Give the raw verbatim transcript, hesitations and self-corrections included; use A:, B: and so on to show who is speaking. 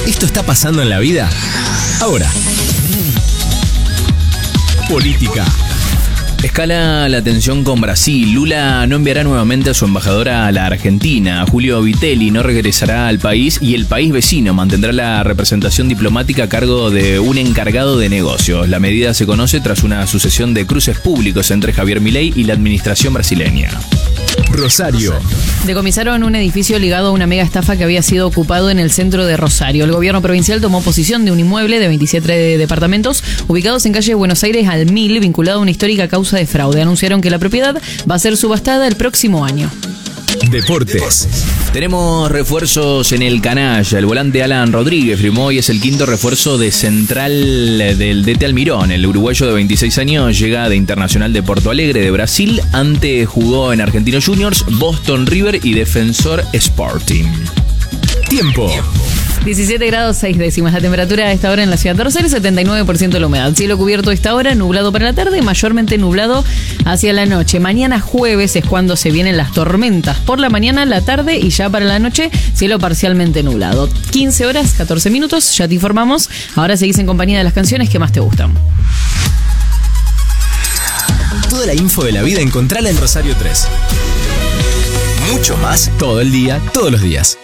A: ¿Esto está pasando en la vida? Ahora. Política.
B: Escala la tensión con Brasil. Lula no enviará nuevamente a su embajadora a la Argentina. Julio Vitelli no regresará al país y el país vecino mantendrá la representación diplomática a cargo de un encargado de negocios. La medida se conoce tras una sucesión de cruces públicos entre Javier Milei y la administración brasileña.
A: Rosario.
C: Decomisaron un edificio ligado a una mega estafa que había sido ocupado en el centro de Rosario. El gobierno provincial tomó posesión de un inmueble de veintisiete departamentos ubicados en calle Buenos Aires al Mil, vinculado a una histórica causa de fraude. Anunciaron que la propiedad va a ser subastada el próximo año.
A: Deportes.
B: Tenemos refuerzos en el canalla. El volante Alan Rodríguez firmó y es el quinto refuerzo de central del D T Almirón. El uruguayo de veintiséis años llega de Internacional de Porto Alegre de Brasil. Antes jugó en Argentinos Juniors, Boston River y Defensor Sporting.
A: Tiempo.
C: diecisiete grados seis décimas la temperatura a esta hora en la ciudad de Rosario, setenta y nueve por ciento la humedad. Cielo cubierto a esta hora, nublado para la tarde, mayormente nublado hacia la noche. Mañana jueves es cuando se vienen las tormentas. Por la mañana, la tarde y ya para la noche, cielo parcialmente nublado. quince horas, catorce minutos, ya te informamos. Ahora seguís en compañía de las canciones que más te gustan.
A: Toda la info de la vida encontrala en Rosario tres. Mucho más todo el día, todos los días.